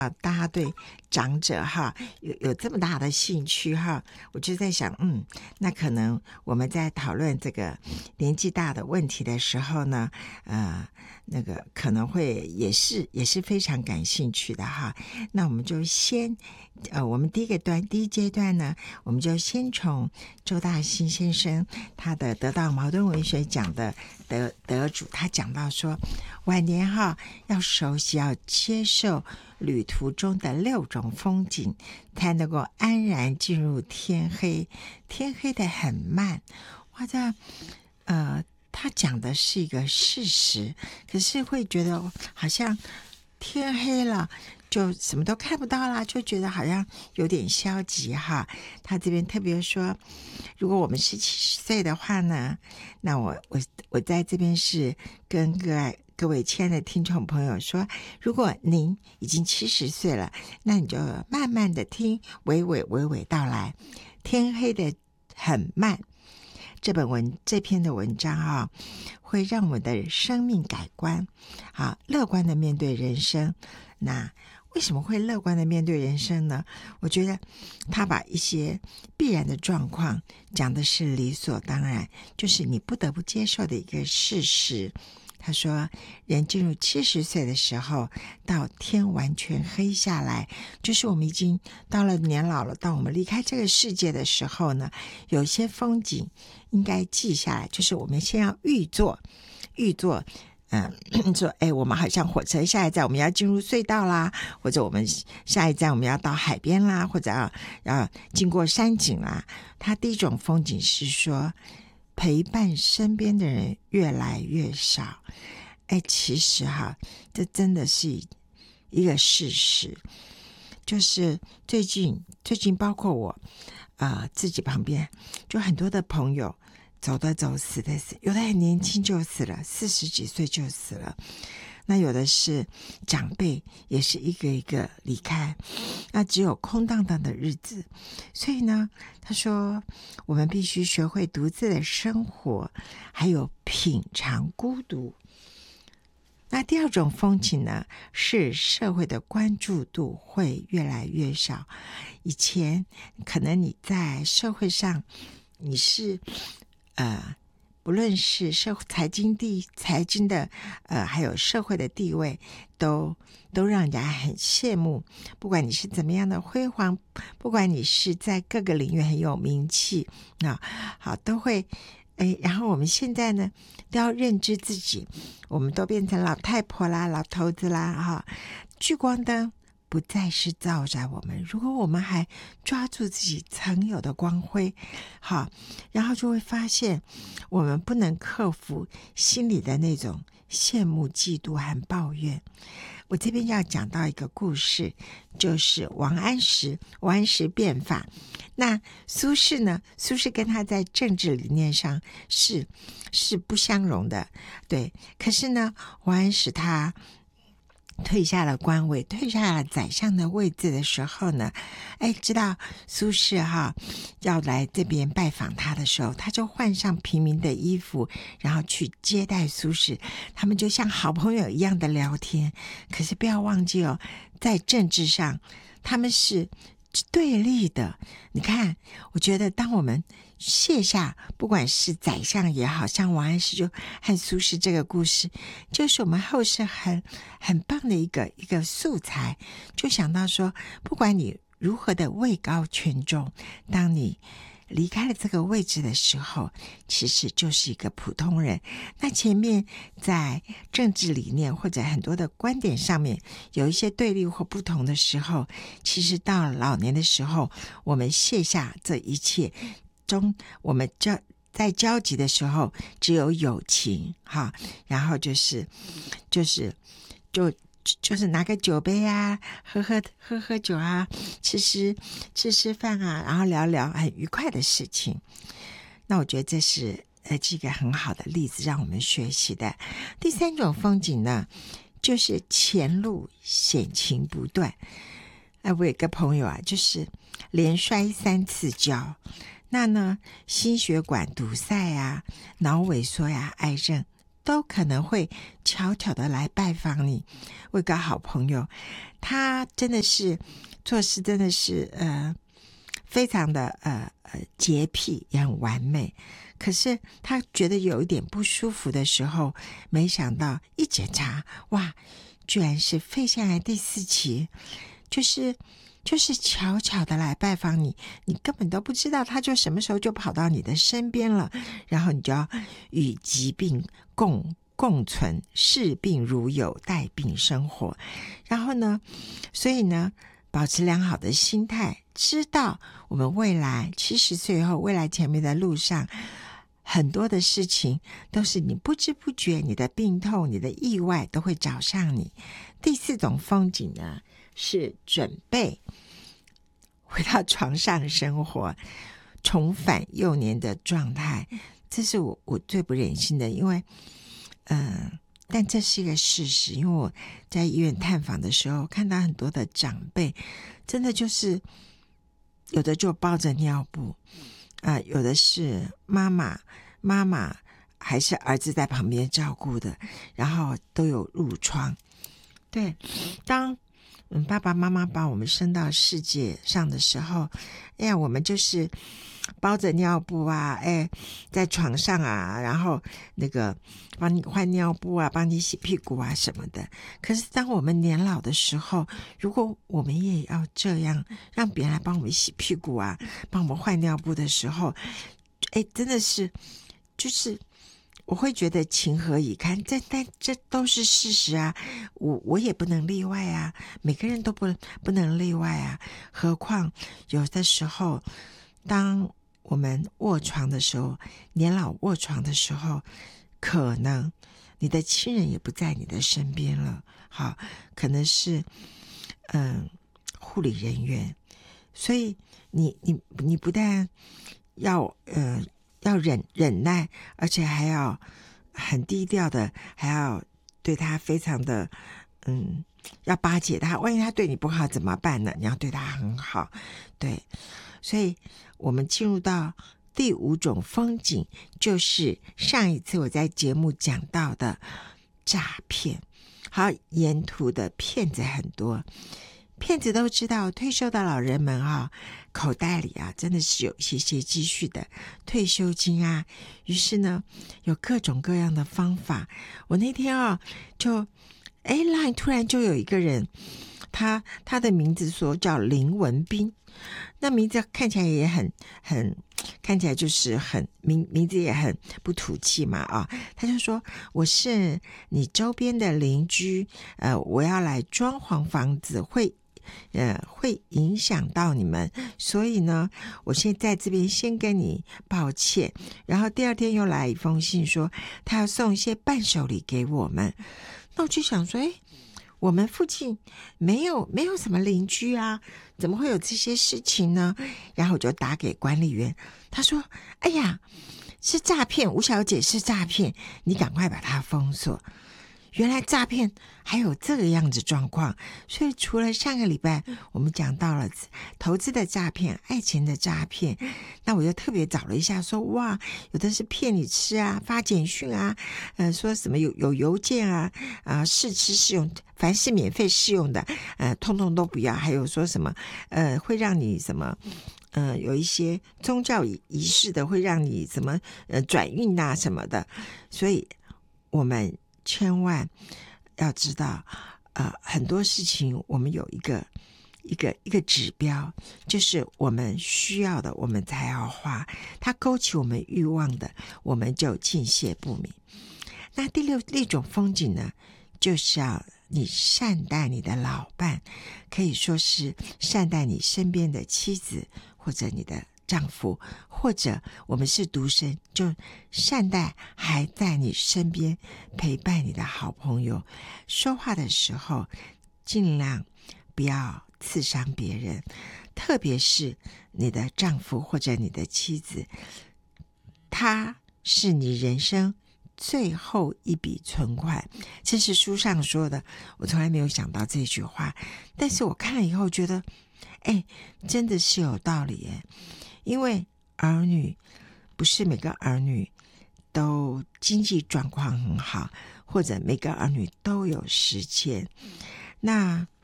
大家对长者哈有这么大的兴趣哈，我就在想，那可能我们在讨论这个年纪大的问题的时候呢，那个可能会也是非常感兴趣的哈。那我们就先我们第一阶段呢，我们就先从周大新先生他的得到茅盾文学奖的得主，他讲到说，晚年哈要熟悉要接受旅途中的6种风景，才能够安然进入天黑。天黑的很慢，哇，他讲的是一个事实，可是会觉得好像天黑了就什么都看不到啦，就觉得好像有点消极哈。他这边特别说，如果我们是70岁的话呢，那我在这边是跟各位亲爱的听众朋友说，如果您已经70岁了，那你就慢慢的听，娓娓道来。天黑的很慢，这篇的文章会让我们的生命改观，乐观的面对人生。那为什么会乐观的面对人生呢？我觉得他把一些必然的状况讲的是理所当然，就是你不得不接受的一个事实。他说，人进入70岁的时候，到天完全黑下来，就是我们已经到了年老了，到我们离开这个世界的时候呢，有些风景应该记下来，就是我们先要预作说我们好像火车下一站我们要进入隧道啦，或者我们下一站我们要到海边啦，或者要经过山景啦。它第一种风景是说，陪伴身边的人越来越少。其实这真的是一个事实，就是最近包括我自己旁边就很多的朋友走的走，死的死，有的很年轻就死了，40几岁就死了。那有的是长辈也是一个一个离开，那只有空荡荡的日子。所以呢，他说我们必须学会独自的生活，还有品尝孤独。那第二种风景呢，是社会的关注度会越来越少。以前可能你在社会上你是不论是财经的还有社会的地位都让人家很羡慕，不管你是怎么样的辉煌，不管你是在各个领域很有名气，都会然后我们现在呢都要认知自己，我们都变成老太婆啦，老头子啦聚光灯不再是照在我们，如果我们还抓住自己曾有的光辉，然后就会发现我们不能克服心里的那种羡慕、嫉妒和抱怨。我这边要讲到一个故事，就是王安石变法。那苏轼呢？苏轼跟他在政治理念上是不相容的，对。可是呢，王安石他退下了官位，退下了宰相的位置的时候呢，知道苏轼要来这边拜访他的时候，他就换上平民的衣服，然后去接待苏轼，他们就像好朋友一样的聊天。可是不要忘记在政治上他们是对立的。你看，我觉得当我们卸下不管是宰相也好，像王安石就和苏轼这个故事，就是我们后世很棒的一个素材。就想到说，不管你如何的位高权重，当你离开了这个位置的时候，其实就是一个普通人。那前面在政治理念或者很多的观点上面有一些对立或不同的时候，其实到老年的时候，我们卸下这一切我们在交集的时候只有友情然后就是拿个酒杯喝酒吃饭然后聊聊很愉快的事情。那我觉得这是一个很好的例子，让我们学习的。第三种风景呢，就是前路险情不断。我有个朋友就是连摔3次跤，那呢心血管堵塞脑萎缩癌症都可能会悄悄的来拜访你。我有个好朋友，他真的是做事真的是非常的洁癖，也很完美。可是他觉得有一点不舒服的时候，没想到一检查，哇，居然是肺腺癌第4期，就是悄悄的来拜访你，你根本都不知道，他就什么时候就跑到你的身边了，然后你就要与疾病共存，视病如友，带病生活。然后呢，所以呢，保持良好的心态，知道我们未来70岁后，未来前面的路上，很多的事情都是你不知不觉，你的病痛、你的意外都会找上你。第4种风景呢，是准备回到床上生活，重返幼年的状态。这是我最不忍心的，因为但这是一个事实。因为我在医院探访的时候，看到很多的长辈真的就是有的就抱着尿布，有的是妈妈还是儿子在旁边照顾的，然后都有褥疮。对，当爸爸妈妈把我们生到世界上的时候，哎呀，我们就是包着尿布啊，在床上啊，然后那个帮你换尿布啊，帮你洗屁股啊什么的。可是当我们年老的时候，如果我们也要这样让别人来帮我们洗屁股啊，帮我们换尿布的时候，真的是就是我会觉得情何以堪。但这都是事实啊，我也不能例外啊，每个人都不能例外啊。何况有的时候，当我们卧床的时候，年老卧床的时候，可能你的亲人也不在你的身边了，好，可能是护理人员。所以你不但要忍耐，而且还要很低调的，还要对他非常的要巴结他。万一他对你不好怎么办呢？你要对他很好。对，所以我们进入到第5种风景，就是上一次我在节目讲到的诈骗。好，沿途的骗子很多，骗子都知道退休的老人们口袋里真的是有一些积蓄的退休金啊，于是呢有各种各样的方法。我那天就LINE 突然就有一个人，他的名字说叫林文斌，那名字看起来也很看起来就是很名字也很不土气嘛他就说我是你周边的邻居，我要来装潢房子，会影响到你们，所以呢我现在这边先跟你抱歉。然后第2天又来一封信说他要送一些伴手礼给我们。那我就想说我们附近没有什么邻居啊，怎么会有这些事情呢？然后我就打给管理员，他说哎呀，是诈骗，吴小姐是诈骗，你赶快把它封锁。原来诈骗还有这个样子状况。所以除了上个礼拜我们讲到了投资的诈骗、爱情的诈骗，那我就特别找了一下说哇，有的是骗你吃啊，发简讯啊，说什么有邮件啊，试吃试用，凡是免费试用的通通都不要。还有说什么会让你什么有一些宗教仪式的，会让你什么转运啊什么的。所以我们千万要知道很多事情我们有一个指标，就是我们需要的我们才要花，它勾起我们欲望的我们就敬谢不敏。那第6种风景呢，就是要你善待你的老伴，可以说是善待你身边的妻子或者你的丈夫，或者我们是独生，就善待还在你身边陪伴你的好朋友。说话的时候尽量不要刺伤别人，特别是你的丈夫或者你的妻子，他是你人生最后一笔存款。这是书上说的，我从来没有想到这句话，但是我看了以后觉得真的是有道理因为儿女不是每个儿女都经济状况很好，或者每个儿女都有时间。那